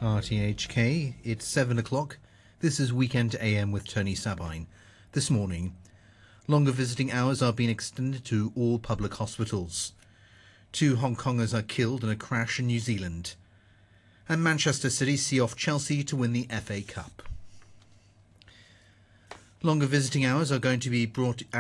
RTHK, it's 7 o'clock. This is Weekend AM with Tony Sabine. This morning, longer visiting hours are being extended to all public hospitals. 2 Hong Kongers are killed in a crash in New Zealand. And Manchester City see off Chelsea to win the FA Cup. Longer visiting hours are going to be brought